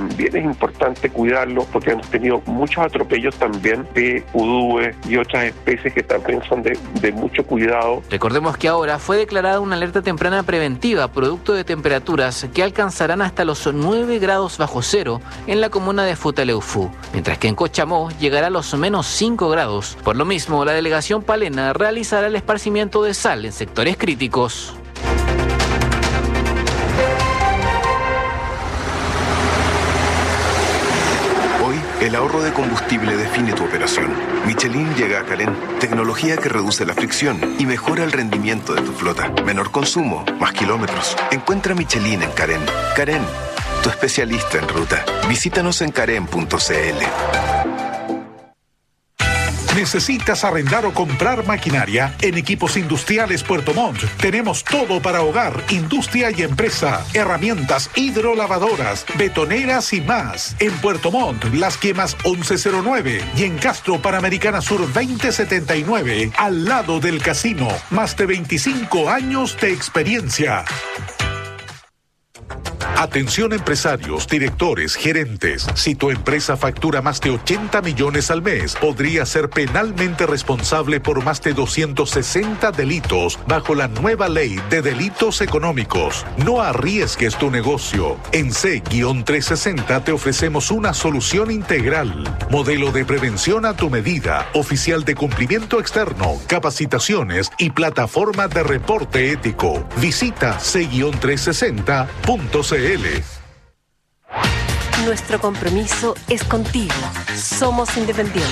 también es importante cuidarlos porque hemos tenido muchos atropellos también de udúes y otras especies que también son de mucho cuidado. Recordemos que ahora fue declarada una alerta temprana preventiva producto de temperaturas que alcanzarán hasta los 9 grados bajo cero en la comuna de Futaleufú, mientras que en Cochamó llegará a los menos 5 grados. Por lo mismo, la delegación palena realizará el esparcimiento de sal en sectores críticos. El ahorro de combustible define tu operación. Michelin llega a Carén, tecnología que reduce la fricción y mejora el rendimiento de tu flota. Menor consumo, más kilómetros. Encuentra Michelin en Carén. Carén, tu especialista en ruta. Visítanos en carén.cl. ¿Necesitas arrendar o comprar maquinaria? En Equipos Industriales Puerto Montt tenemos todo para hogar, industria y empresa, herramientas hidrolavadoras, betoneras y más. En Puerto Montt, Las Quemas 1109 y en Castro Panamericana Sur 2079, al lado del casino. Más de 25 años de experiencia. Atención empresarios, directores, gerentes. Si tu empresa factura más de 80 millones al mes, podría ser penalmente responsable por más de 260 delitos bajo la nueva ley de delitos económicos. No arriesgues tu negocio. En C-360 te ofrecemos una solución integral. Modelo de prevención a tu medida, oficial de cumplimiento externo, capacitaciones y plataforma de reporte ético. Visita C-360.cl. Nuestro compromiso es contigo. Somos independientes.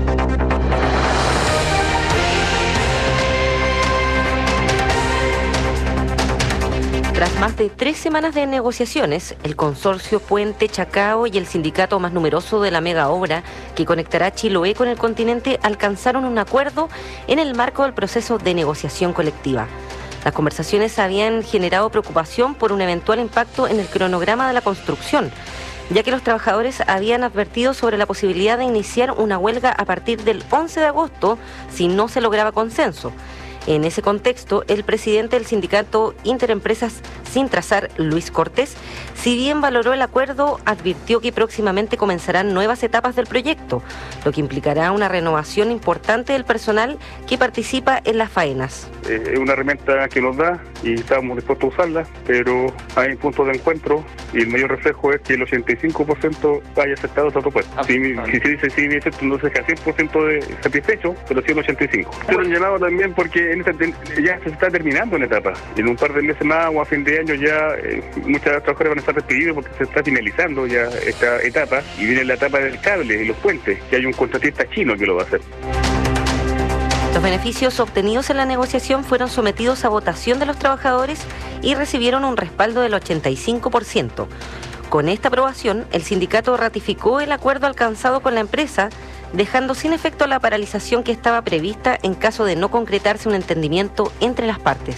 Tras más de 3 semanas de negociaciones, el consorcio Puente Chacao y el sindicato más numeroso de la mega obra que conectará Chiloé con el continente alcanzaron un acuerdo en el marco del proceso de negociación colectiva. Las conversaciones habían generado preocupación por un eventual impacto en el cronograma de la construcción, ya que los trabajadores habían advertido sobre la posibilidad de iniciar una huelga a partir del 11 de agosto si no se lograba consenso. En ese contexto, el presidente del sindicato Interempresas Sintrazar, Luis Cortés, si bien valoró el acuerdo, advirtió que próximamente comenzarán nuevas etapas del proyecto, lo que implicará una renovación importante del personal que participa en las faenas. Es una herramienta que nos da y estamos dispuestos a usarla, pero hay puntos de encuentro y el mayor reflejo es que el 85% haya aceptado esta propuesta. Si se dice sí, no se deja 100% de satisfecho, pero sí el 85%. Pero un llamado también porque ya se está terminando una etapa. En un par de meses más o a fin de año ya muchas trabajadores van a estar despedidos porque se está finalizando ya esta etapa y viene la etapa del cable y los puentes, que hay un contratista chino que lo va a hacer. Los beneficios obtenidos en la negociación fueron sometidos a votación de los trabajadores y recibieron un respaldo del 85%. Con esta aprobación, el sindicato ratificó el acuerdo alcanzado con la empresa, dejando sin efecto la paralización que estaba prevista en caso de no concretarse un entendimiento entre las partes.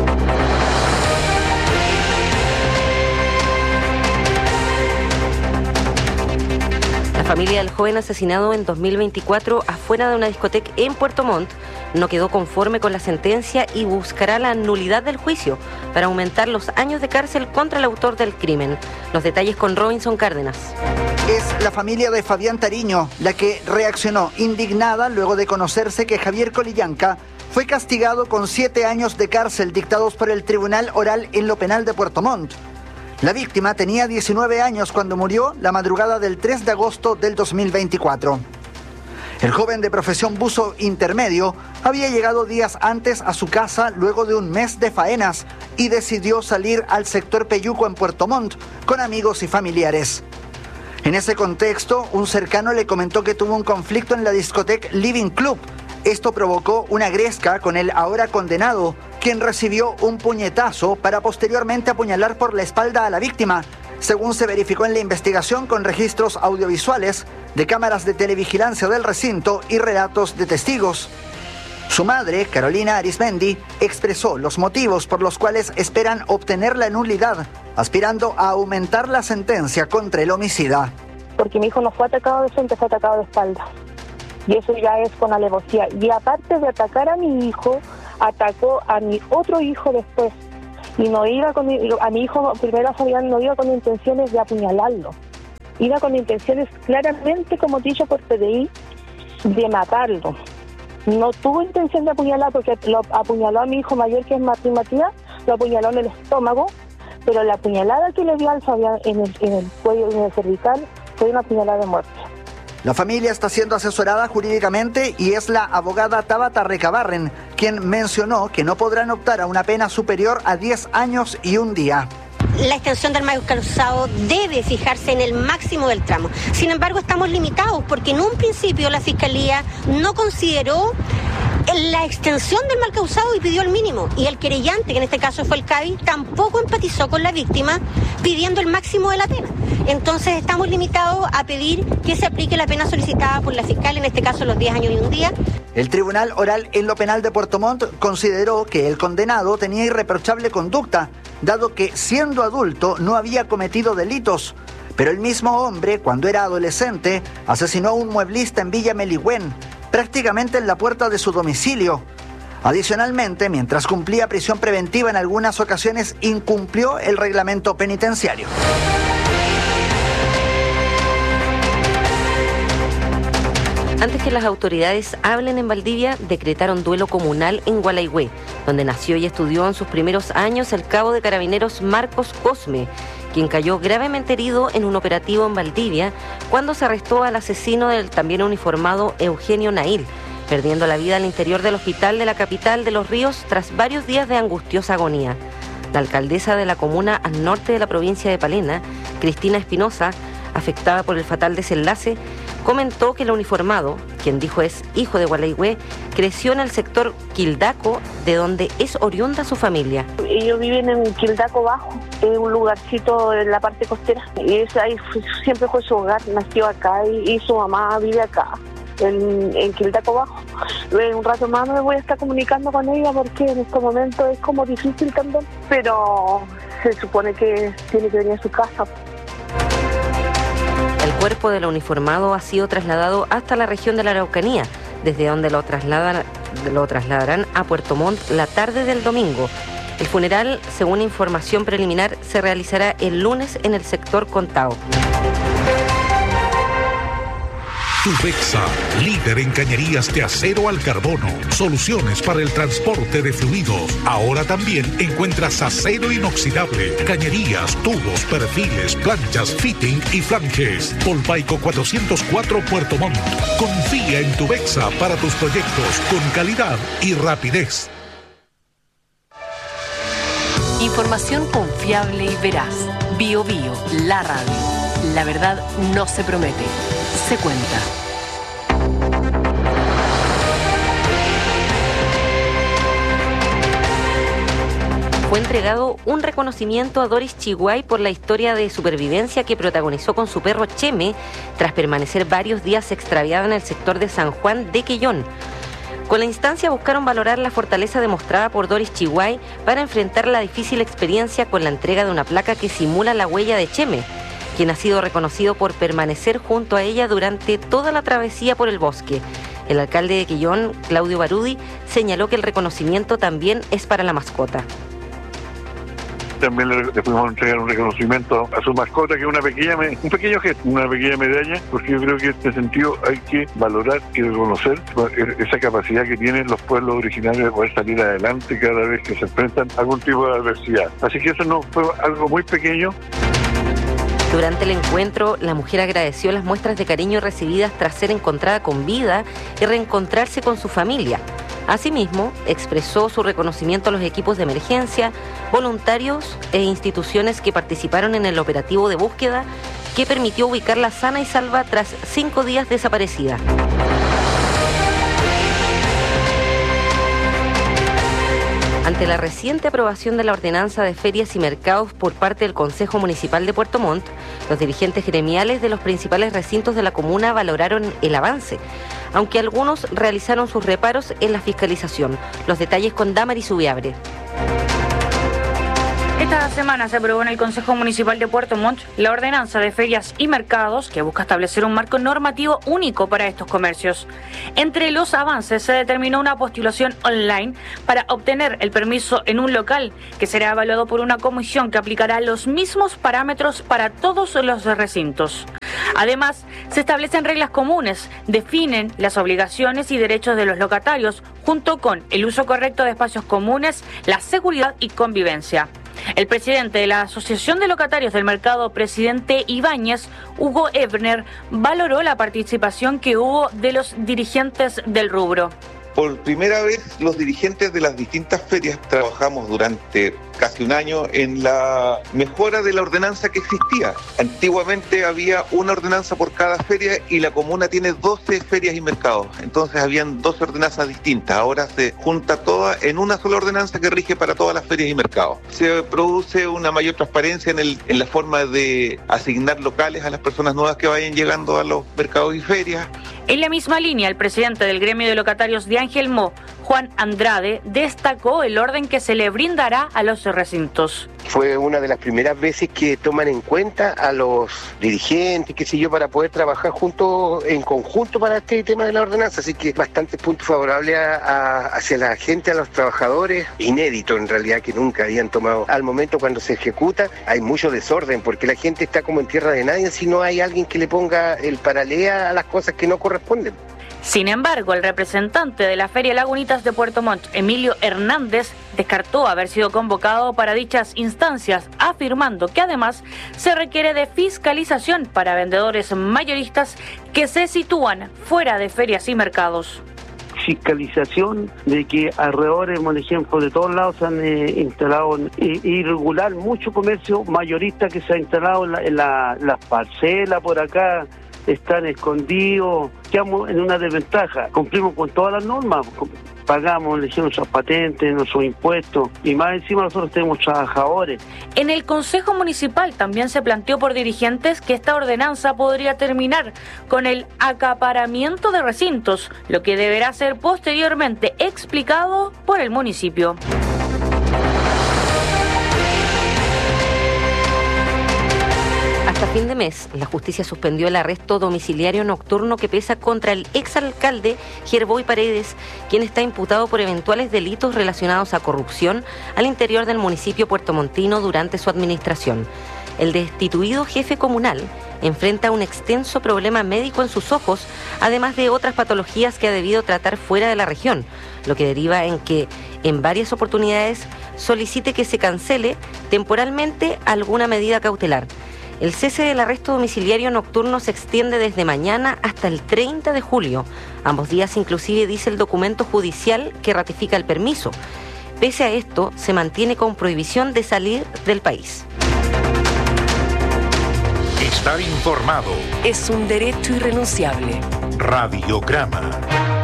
La familia del joven asesinado en 2024 afuera de una discoteca en Puerto Montt no quedó conforme con la sentencia y buscará la nulidad del juicio para aumentar los años de cárcel contra el autor del crimen. Los detalles con Robinson Cárdenas. Es la familia de Fabián Tariño la que reaccionó indignada luego de conocerse que Javier Colillanca fue castigado con 7 años de cárcel dictados por el Tribunal Oral en lo Penal de Puerto Montt. La víctima tenía 19 años cuando murió la madrugada del 3 de agosto del 2024. El joven de profesión buzo intermedio había llegado días antes a su casa luego de un mes de faenas y decidió salir al sector Peyuco en Puerto Montt con amigos y familiares. En ese contexto, un cercano le comentó que tuvo un conflicto en la discoteca Living Club. Esto provocó una gresca con el ahora condenado, quien recibió un puñetazo para posteriormente apuñalar por la espalda a la víctima, según se verificó en la investigación con registros audiovisuales de cámaras de televigilancia del recinto y relatos de testigos. Su madre, Carolina Arismendi, expresó los motivos por los cuales esperan obtener la nulidad, aspirando a aumentar la sentencia contra el homicida. Porque mi hijo no fue atacado de frente, fue atacado de espalda. Y eso ya es con alevosía. Y aparte de atacar a mi hijo, atacó a mi otro hijo después. Y no iba con a mi hijo primero Fabián no iba con intenciones de apuñalarlo. iba con intenciones claramente, como dicho por PDI, de matarlo. No tuvo intención de apuñalar, porque lo apuñaló a mi hijo mayor, que es Martín Matías, lo apuñaló en el estómago, pero la apuñalada que le dio al Fabián en el cuello y en el cervical fue una apuñalada de muerte. La familia está siendo asesorada jurídicamente y es la abogada Tabata Recabarren quien mencionó que no podrán optar a una pena superior a 10 años y un día. La extensión del mal causado debe fijarse en el máximo del tramo. Sin embargo, estamos limitados porque en un principio la Fiscalía no consideró la extensión del mal causado y pidió el mínimo. Y el querellante, que en este caso fue el CABI, tampoco empatizó con la víctima pidiendo el máximo de la pena. Entonces estamos limitados a pedir que se aplique la pena solicitada por la fiscal, en este caso los 10 años y un día. El Tribunal Oral en lo Penal de Puerto Montt consideró que el condenado tenía irreprochable conducta, dado que siendo adulto no había cometido delitos. Pero el mismo hombre, cuando era adolescente, asesinó a un mueblista en Villa Meligüén, prácticamente en la puerta de su domicilio. Adicionalmente, mientras cumplía prisión preventiva en algunas ocasiones, incumplió el reglamento penitenciario. Antes que las autoridades hablen en Valdivia, decretaron duelo comunal en Gualeguay, donde nació y estudió en sus primeros años el cabo de carabineros Marcos Cosme, quien cayó gravemente herido en un operativo en Valdivia cuando se arrestó al asesino del también uniformado Eugenio Nail, perdiendo la vida al interior del hospital de la capital de Los Ríos tras varios días de angustiosa agonía. La alcaldesa de la comuna al norte de la provincia de Palena, Cristina Espinosa, afectada por el fatal desenlace, comentó que el uniformado, quien dijo es hijo de Gualeguay, creció en el sector Quildaco, de donde es oriunda su familia. Ellos viven en Quildaco Bajo, es un lugarcito en la parte costera. Y ahí siempre fue su hogar, nació acá y su mamá vive acá, en Quildaco Bajo. Un rato más me voy a estar comunicando con ella porque en este momento es como difícil también, pero se supone que tiene que venir a su casa. El cuerpo del uniformado ha sido trasladado hasta la región de la Araucanía, desde donde lo trasladarán a Puerto Montt la tarde del domingo. El funeral, según información preliminar, se realizará el lunes en el sector Contao. Tubexa, líder en cañerías de acero al carbono. Soluciones para el transporte de fluidos. Ahora también encuentras acero inoxidable, cañerías, tubos, perfiles, planchas, fitting y flanges. Polpaico 404 Puerto Montt. Confía en Tubexa para tus proyectos con calidad y rapidez. Información confiable y veraz. Bio Bio, la radio. La verdad no se promete, se cuenta. Fue entregado un reconocimiento a Doris Chiguay por la historia de supervivencia que protagonizó con su perro Cheme tras permanecer varios días extraviada en el sector de San Juan de Quellón. Con la instancia buscaron valorar la fortaleza demostrada por Doris Chiguay para enfrentar la difícil experiencia con la entrega de una placa que simula la huella de Cheme, quien ha sido reconocido por permanecer junto a ella durante toda la travesía por el bosque. El alcalde de Quellón, Claudio Barudi, señaló que el reconocimiento también es para la mascota. También le fuimos a entregar un reconocimiento a su mascota, que es un pequeño gesto, una pequeña medalla, porque yo creo que en este sentido hay que valorar y reconocer esa capacidad que tienen los pueblos originarios de poder salir adelante cada vez que se enfrentan a algún tipo de adversidad. Así que eso no fue algo muy pequeño. Durante el encuentro, la mujer agradeció las muestras de cariño recibidas tras ser encontrada con vida y reencontrarse con su familia. Asimismo, expresó su reconocimiento a los equipos de emergencia, voluntarios e instituciones que participaron en el operativo de búsqueda que permitió ubicarla sana y salva tras 5 días desaparecida. Ante la reciente aprobación de la ordenanza de ferias y mercados por parte del Consejo Municipal de Puerto Montt, los dirigentes gremiales de los principales recintos de la comuna valoraron el avance, aunque algunos realizaron sus reparos en la fiscalización. Los detalles con Damaris Ubiabre. Esta semana se aprobó en el Consejo Municipal de Puerto Montt la ordenanza de ferias y mercados que busca establecer un marco normativo único para estos comercios. Entre los avances se determinó una postulación online para obtener el permiso en un local que será evaluado por una comisión que aplicará los mismos parámetros para todos los recintos. Además, se establecen reglas comunes, definen las obligaciones y derechos de los locatarios, junto con el uso correcto de espacios comunes, la seguridad y convivencia. El presidente de la Asociación de Locatarios del Mercado, presidente Ibáñez, Hugo Ebner, valoró la participación que hubo de los dirigentes del rubro. Por primera vez, los dirigentes de las distintas ferias trabajamos durante casi un año en la mejora de la ordenanza que existía. Antiguamente había una ordenanza por cada feria y la comuna tiene 12 ferias y mercados. Entonces habían 12 ordenanzas distintas. Ahora se junta toda en una sola ordenanza que rige para todas las ferias y mercados. Se produce una mayor transparencia en la forma de asignar locales a las personas nuevas que vayan llegando a los mercados y ferias. En la misma línea, el presidente del gremio de locatarios de Angelmó, Juan Andrade, destacó el orden que se le brindará a los recintos. Fue una de las primeras veces que toman en cuenta a los dirigentes, para poder trabajar en conjunto para este tema de la ordenanza. Así que bastantes puntos favorables hacia la gente, a los trabajadores. Inédito en realidad, que nunca habían tomado. Al momento cuando se ejecuta hay mucho desorden, porque la gente está como en tierra de nadie si no hay alguien que le ponga el paralea a las cosas que no corresponden. Sin embargo, el representante de la Feria Lagunitas de Puerto Montt, Emilio Hernández, descartó haber sido convocado para dichas instancias, afirmando que además se requiere de fiscalización para vendedores mayoristas que se sitúan fuera de ferias y mercados. Fiscalización de que alrededor, por ejemplo, de todos lados se han instalado irregular mucho comercio mayorista que se ha instalado en las parcelas por acá. Están escondidos, quedamos en una desventaja. Cumplimos con todas las normas, pagamos nuestras patentes, nuestros impuestos, y más encima nosotros tenemos trabajadores. En el Consejo Municipal también se planteó por dirigentes que esta ordenanza podría terminar con el acaparamiento de recintos, lo que deberá ser posteriormente explicado por el municipio. Hasta fin de mes, la justicia suspendió el arresto domiciliario nocturno que pesa contra el exalcalde Gerboy Paredes, quien está imputado por eventuales delitos relacionados a corrupción al interior del municipio puertomontino durante su administración. El destituido jefe comunal enfrenta un extenso problema médico en sus ojos, además de otras patologías que ha debido tratar fuera de la región, lo que deriva en que en varias oportunidades solicite que se cancele temporalmente alguna medida cautelar. El cese del arresto domiciliario nocturno se extiende desde mañana hasta el 30 de julio. Ambos días inclusive dice el documento judicial que ratifica el permiso. Pese a esto, se mantiene con prohibición de salir del país. Estar informado es un derecho irrenunciable. Radiograma.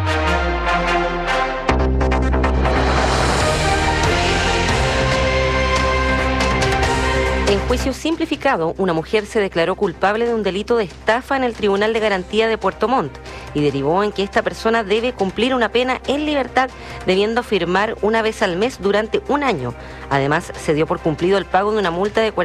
En juicio simplificado, una mujer se declaró culpable de un delito de estafa en el Tribunal de Garantía de Puerto Montt y derivó en que esta persona debe cumplir una pena en libertad, debiendo firmar una vez al mes durante un año. Además, se dio por cumplido el pago de una multa de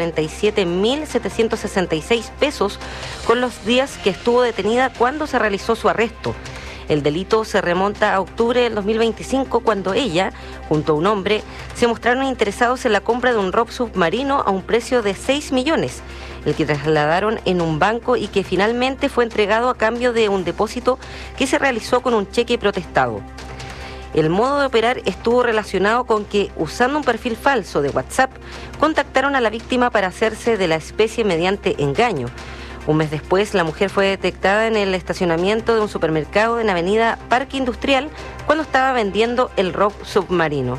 47.766 pesos con los días que estuvo detenida cuando se realizó su arresto. El delito se remonta a octubre del 2025, cuando ella, junto a un hombre, se mostraron interesados en la compra de un ROV submarino a un precio de 6 millones, el que trasladaron en un banco y que finalmente fue entregado a cambio de un depósito que se realizó con un cheque protestado. El modo de operar estuvo relacionado con que, usando un perfil falso de WhatsApp, contactaron a la víctima para hacerse de la especie mediante engaño. Un mes después, la mujer fue detectada en el estacionamiento de un supermercado en Avenida Parque Industrial cuando estaba vendiendo el ROV submarino.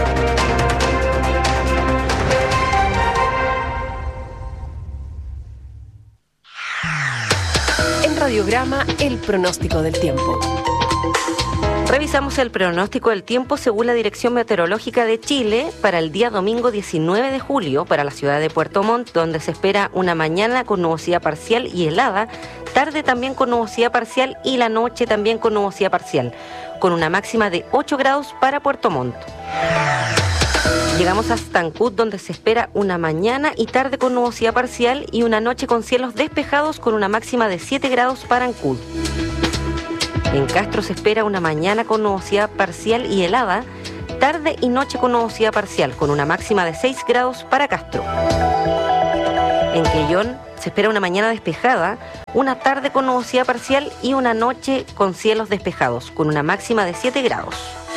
En Radiograma, el pronóstico del tiempo. Revisamos el pronóstico del tiempo según la Dirección Meteorológica de Chile para el día domingo 19 de julio para la ciudad de Puerto Montt, donde se espera una mañana con nubosidad parcial y helada, tarde también con nubosidad parcial y la noche también con nubosidad parcial, con una máxima de 8 grados para Puerto Montt. Llegamos hasta Ancud, donde se espera una mañana y tarde con nubosidad parcial y una noche con cielos despejados con una máxima de 7 grados para Ancud. En Castro se espera una mañana con nubosidad parcial y helada, tarde y noche con nubosidad parcial, con una máxima de 6 grados para Castro. En Quellón se espera una mañana despejada, una tarde con nubosidad parcial y una noche con cielos despejados, con una máxima de 7 grados.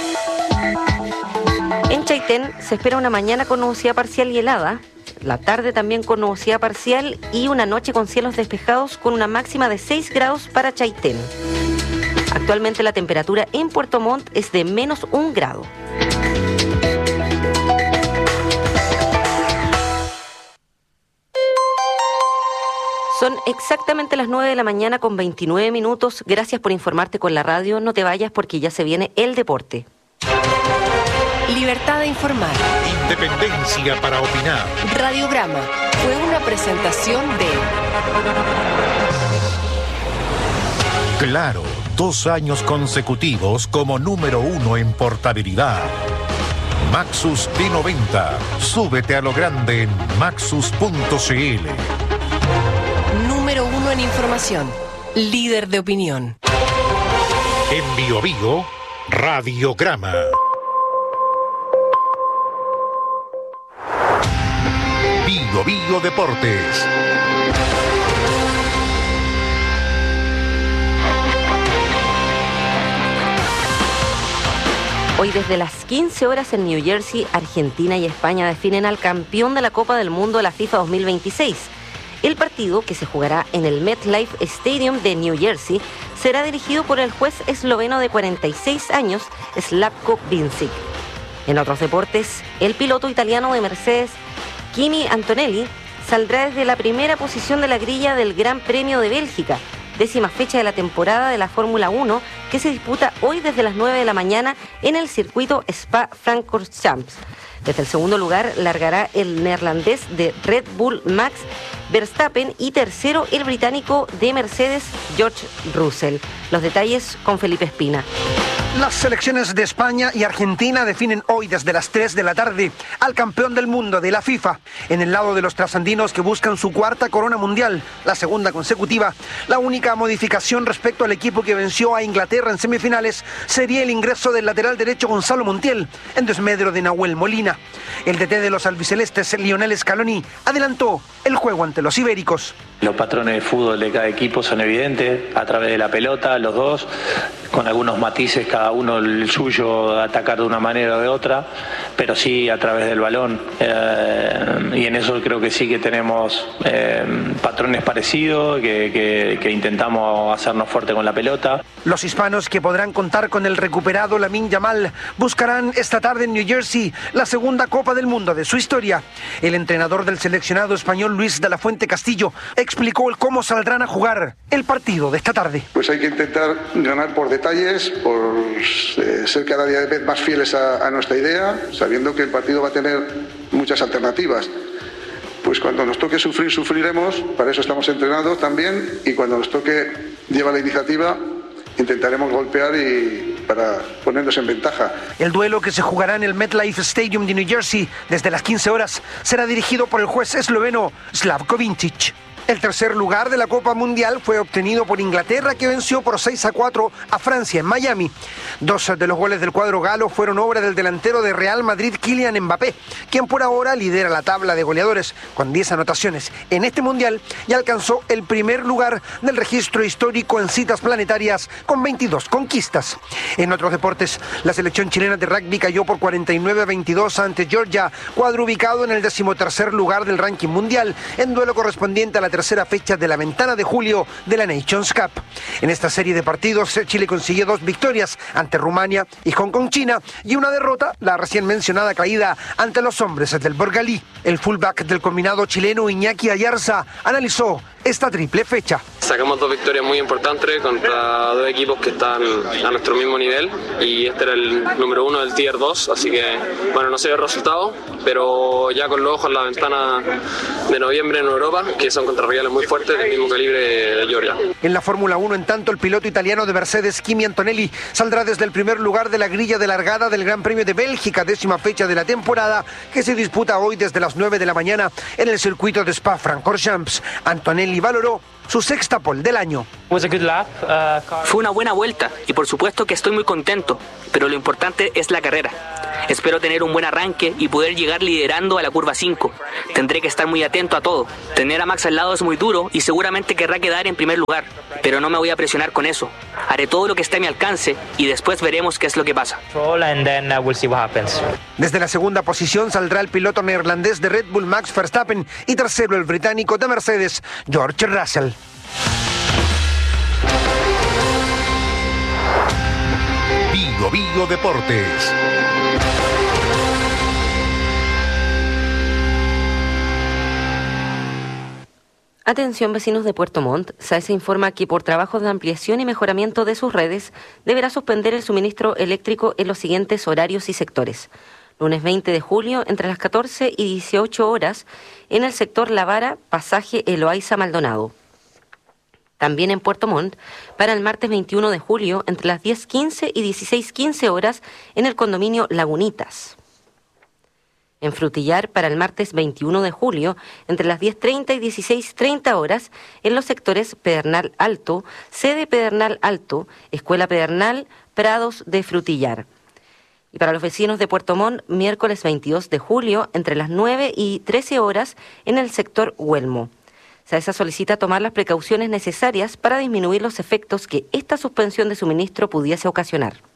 En Chaitén se espera una mañana con nubosidad parcial y helada, la tarde también con nubosidad parcial y una noche con cielos despejados con una máxima de 6 grados para Chaitén. Actualmente la temperatura en Puerto Montt es de menos 1 grado. Son exactamente las 9 de la mañana con 29 minutos. Gracias por informarte con la radio. No te vayas porque ya se viene el deporte. Libertad de informar. Independencia para opinar. Radiograma fue una presentación de... Claro, 2 años consecutivos como número 1 en portabilidad. Maxus P90. Súbete a lo grande en maxus.cl. Número 1 en información. Líder de opinión. En Bio Bio, Radiograma. Bio Bio Deportes. Hoy desde las 15 horas en New Jersey, Argentina y España definen al campeón de la Copa del Mundo de la FIFA 2026. El partido, que se jugará en el MetLife Stadium de New Jersey, será dirigido por el juez esloveno de 46 años, Slavko Vincic. En otros deportes, el piloto italiano de Mercedes, Kimi Antonelli, saldrá desde la primera posición de la grilla del Gran Premio de Bélgica, 10ª fecha de la temporada de la Fórmula 1, que se disputa hoy desde las 9 de la mañana en el circuito Spa-Francorchamps. Desde el segundo lugar largará el neerlandés de Red Bull Max Verstappen y tercero el británico de Mercedes George Russell. Los detalles con Felipe Espina. Las selecciones de España y Argentina definen hoy desde las 3 de la tarde al campeón del mundo de la FIFA. En el lado de los trasandinos que buscan su 4ª corona mundial, la 2ª consecutiva, la única modificación respecto al equipo que venció a Inglaterra en semifinales sería el ingreso del lateral derecho Gonzalo Montiel en desmedro de Nahuel Molina. El DT de los albicelestes, Lionel Scaloni, adelantó el juego ante los ibéricos. Los patrones de fútbol de cada equipo son evidentes, a través de la pelota, los dos, con algunos matices, cada uno el suyo, atacar de una manera o de otra, pero sí a través del balón. Y en eso creo que sí que tenemos patrones parecidos, que intentamos hacernos fuerte con la pelota. Los hispanos, que podrán contar con el recuperado Lamine Yamal, buscarán esta tarde en New Jersey la 2ª Copa del Mundo de su historia. El entrenador del seleccionado español, Luis de la Fuente Castillo, explicó el cómo saldrán a jugar el partido de esta tarde. Pues hay que intentar ganar por detalles, por ser cada día más fieles a nuestra idea, sabiendo que el partido va a tener muchas alternativas. Pues cuando nos toque sufrir, sufriremos, para eso estamos entrenados también, y cuando nos toque llevar la iniciativa, intentaremos golpear y para ponernos en ventaja. El duelo, que se jugará en el MetLife Stadium de New Jersey desde las 15 horas, será dirigido por el juez esloveno Slavko Vincic. El tercer lugar de la Copa Mundial fue obtenido por Inglaterra, que venció por 6-4 a Francia en Miami. 2 de los goles del cuadro galo fueron obra del delantero de Real Madrid, Kylian Mbappé, quien por ahora lidera la tabla de goleadores con 10 anotaciones en este Mundial y alcanzó el primer lugar del registro histórico en citas planetarias con 22 conquistas. En otros deportes, la selección chilena de rugby cayó por 49-22 ante Georgia, cuadro ubicado en el 13º lugar del ranking mundial, en duelo correspondiente a la tercera fecha de la ventana de julio de la Nations Cup. En esta serie de partidos, Chile consiguió 2 victorias ante Rumania y Hong Kong, China, y una derrota, la recién mencionada caída ante los hombres del Borgalí. El fullback del combinado chileno, Iñaki Ayarza, analizó esta triple fecha. Sacamos 2 victorias muy importantes contra 2 equipos que están a nuestro mismo nivel, y este era el número 1 del Tier 2, así que bueno, no se dio el resultado, pero ya con los ojos en la ventana de noviembre en Europa, que son contra rivales muy fuertes del mismo calibre de Georgia. En la Fórmula 1, en tanto, el piloto italiano de Mercedes, Kimi Antonelli, saldrá desde el primer lugar de la grilla de largada del Gran Premio de Bélgica, 10ª fecha de la temporada, que se disputa hoy desde las 9 de la mañana en el circuito de Spa-Francorchamps. Antonelli valoró su 6ª pole del año. Fue una buena vuelta y por supuesto que estoy muy contento, pero lo importante es la carrera. Espero tener un buen arranque y poder llegar liderando a la curva 5. Tendré que estar muy atento a todo. Tener a Max al lado es muy duro y seguramente querrá quedar en primer lugar, pero no me voy a presionar con eso. Haré todo lo que esté a mi alcance y después veremos qué es lo que pasa. Desde la segunda posición saldrá el piloto neerlandés de Red Bull Max Verstappen y tercero el británico de Mercedes, George Russell. Bio Deportes. Atención vecinos de Puerto Montt, SAESA informa que por trabajos de ampliación y mejoramiento de sus redes deberá suspender el suministro eléctrico en los siguientes horarios y sectores. Lunes 20 de julio entre las 14 y 18 horas en el sector La Vara, pasaje Eloísa Maldonado. También en Puerto Montt para el martes 21 de julio entre las 10:15 y 16:15 horas en el condominio Lagunitas. En Frutillar para el martes 21 de julio entre las 10:30 y 16:30 horas en los sectores Pedernal Alto, sede Pedernal Alto, Escuela Pedernal, Prados de Frutillar. Y para los vecinos de Puerto Montt, miércoles 22 de julio entre las 9 y 13 horas en el sector Huelmo. SAESA solicita tomar las precauciones necesarias para disminuir los efectos que esta suspensión de suministro pudiese ocasionar.